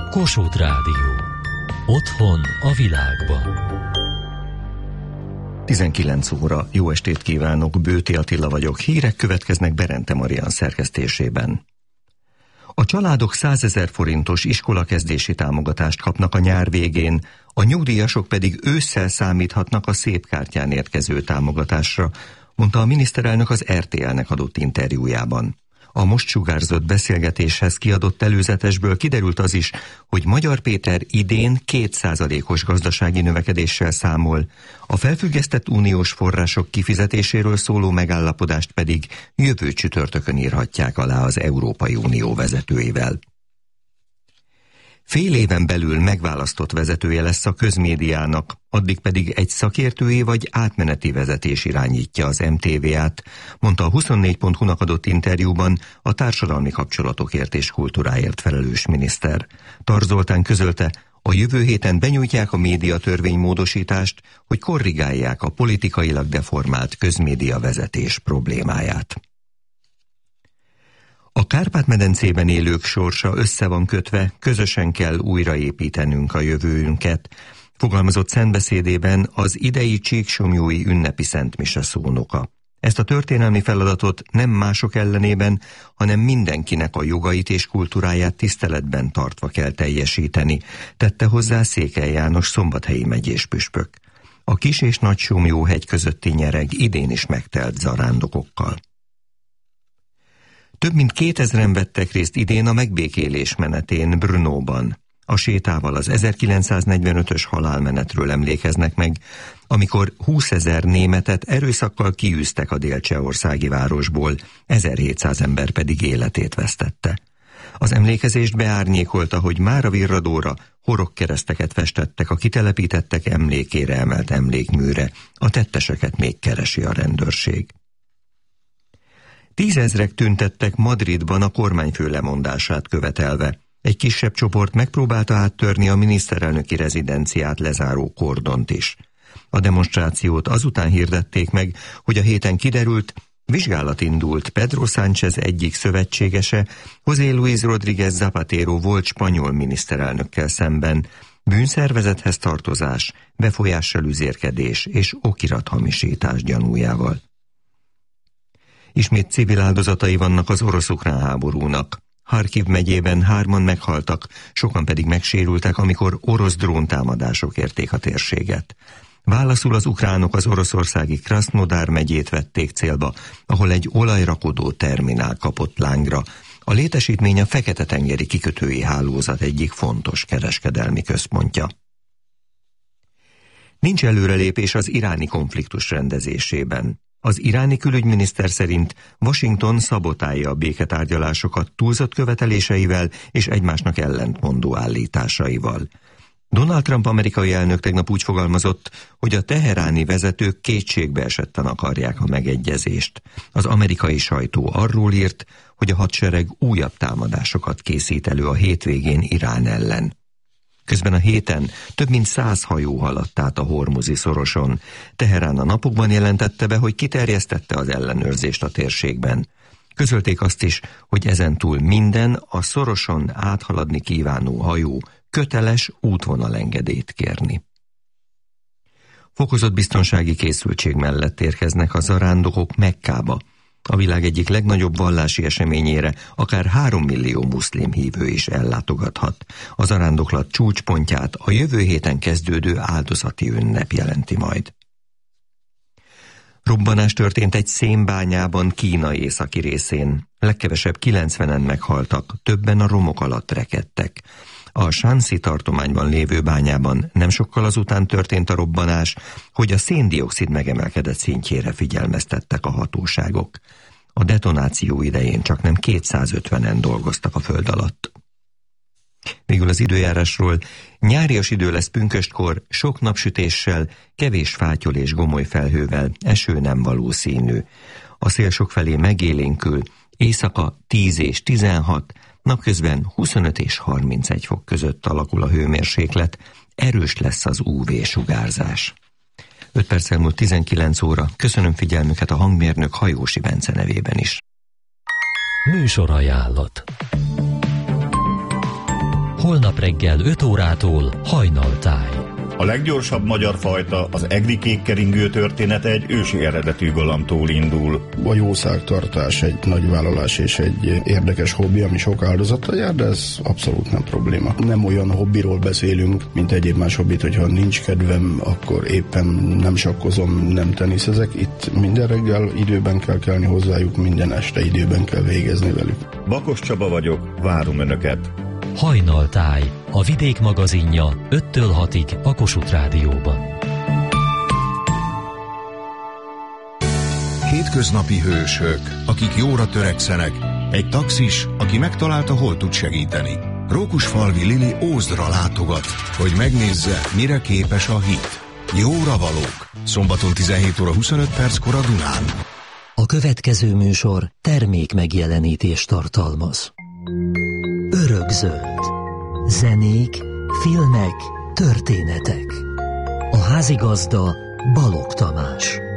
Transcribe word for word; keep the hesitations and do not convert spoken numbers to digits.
Kossuth Rádió. Otthon a világban. tizenkilenc óra. Jó estét kívánok, Bőti Attila vagyok. Hírek következnek Berente Marian szerkesztésében. A családok százezer forintos iskolakezdési támogatást kapnak a nyár végén, a nyugdíjasok pedig ősszel számíthatnak a szép kártyán érkező támogatásra, mondta a miniszterelnök az er té el-nek adott interjújában. A most sugárzott beszélgetéshez kiadott előzetesből kiderült az is, hogy Magyar Péter idén két százalékos gazdasági növekedéssel számol, a felfüggesztett uniós források kifizetéséről szóló megállapodást pedig jövő csütörtökön írhatják alá az Európai Unió vezetőivel. Fél éven belül megválasztott vezetője lesz a közmédiának, addig pedig egy szakértői vagy átmeneti vezetés irányítja az em té vé á-t, mondta a huszonnégy pont hu-nak adott interjúban a társadalmi kapcsolatokért és kultúráért felelős miniszter. Tar Zoltán közölte, a jövő héten benyújtják a médiatörvény módosítást, hogy korrigálják a politikailag deformált közmédia vezetés problémáját. A Kárpát-medencében élők sorsa össze van kötve, közösen kell újraépítenünk a jövőnket, fogalmazott szentbeszédében az idei csíksomlyói ünnepi szentmise szónoka. Ezt a történelmi feladatot nem mások ellenében, hanem mindenkinek a jogait és kultúráját tiszteletben tartva kell teljesíteni, tette hozzá Székely János szombathelyi megyés püspök. A Kis- és Nagy-Somlyó-hegy közötti nyereg idén is megtelt zarándokokkal. Több mint kétezren vettek részt idén a megbékélés menetén Brnóban. A sétával az ezerkilencszáznegyvenötös halálmenetről emlékeznek meg, amikor húszezer németet erőszakkal kiűztek a dél-csehországi városból, ezerhétszáz ember pedig életét vesztette. Az emlékezést beárnyékolta, hogy mára virradóra horogkereszteket festettek a kitelepítettek emlékére emelt emlékműre, a tetteseket még keresi a rendőrség. Tízezrek tüntettek Madridban a kormányfő lemondását követelve. Egy kisebb csoport megpróbálta áttörni a miniszterelnöki rezidenciát lezáró kordont is. A demonstrációt azután hirdették meg, hogy a héten kiderült, vizsgálat indult Pedro Sánchez egyik szövetségese, José Luis Rodríguez Zapatero volt spanyol miniszterelnökkel szemben, bűnszervezethez tartozás, befolyással üzérkedés és okirathamisítás gyanújával. Ismét civil áldozatai vannak az orosz-ukrán háborúnak. Harkiv megyében hárman meghaltak, sokan pedig megsérültek, amikor orosz dróntámadások érték a térséget. Válaszul az ukránok az oroszországi Krasznodar megyét vették célba, ahol egy olajrakodó terminál kapott lángra. A létesítmény a Fekete-tengeri kikötői hálózat egyik fontos kereskedelmi központja. Nincs előrelépés az iráni konfliktus rendezésében. Az iráni külügyminiszter szerint Washington szabotálja a béketárgyalásokat túlzott követeléseivel és egymásnak ellentmondó állításaival. Donald Trump amerikai elnök tegnap úgy fogalmazott, hogy a teheráni vezetők kétségbe esetten akarják a megegyezést. Az amerikai sajtó arról írt, hogy a hadsereg újabb támadásokat készít elő a hétvégén Irán ellen. Közben a héten több mint száz hajó haladt át a Hormuzi szoroson. Teherán a napokban jelentette be, hogy kiterjesztette az ellenőrzést a térségben. Közölték azt is, hogy ezentúl minden a szoroson áthaladni kívánó hajó köteles útvonalengedélyt kérni. Fokozott biztonsági készültség mellett érkeznek a zarándokok Mekkába. A világ egyik legnagyobb vallási eseményére akár három millió muszlim hívő is ellátogathat. A zarándoklat csúcspontját a jövő héten kezdődő áldozati ünnep jelenti majd. Robbanás történt egy szénbányában Kína északi részén. Legkevesebb kilencvenen meghaltak, többen a romok alatt rekedtek. A Shanxi tartományban lévő bányában nem sokkal azután történt a robbanás, hogy a széndioxid megemelkedett szintjére figyelmeztettek a hatóságok. A detonáció idején csaknem kétszázötvenen dolgoztak a föld alatt. Végül az időjárásról: nyárias idő lesz pünköstkor, sok napsütéssel, kevés fátyol és gomoly felhővel, eső nem valószínű. A szél sokfelé megélénkül, éjszaka tíz és tizenhat, napközben huszonöt és harmincegy fok között alakul a hőmérséklet, erős lesz az ú vé-sugárzás. öt perccel múlt tizenkilenc óra. Köszönöm figyelmüket a hangmérnök Hajósi Bence nevében is. Műsorajánlat. holnap reggel öt órától Hajnaltáj. A leggyorsabb magyar fajta, az egri kékkeringő története egy ősi eredetű galamtól indul. A jószágtartás egy nagy vállalás és egy érdekes hobbi, ami sok áldozattal jár, de ez abszolút nem probléma. Nem olyan hobbiról beszélünk, mint egyéb más hobbit, hogyha nincs kedvem, akkor éppen nem sakkozom, nem teniszezek. Itt minden reggel időben kell kelni hozzájuk, minden este időben kell végezni velük. Bakos Csaba vagyok, várom Önöket! Hajnaltáj, a Vidék magazinja öttől hatig a Kossuth Rádióban. Hétköznapi hősök, akik jóra törekszenek, egy taxis, aki megtalálta, hol tud segíteni. Rókusfalvi Lili Ózdra látogat, hogy megnézze, mire képes a hit. Jóra valók. Szombaton tizenhét óra huszonöt perckor a Dunán. A következő műsor termék megjelenítést tartalmaz. Örökzöld. Zenék, filmek, történetek. A házigazda Balogh Tamás.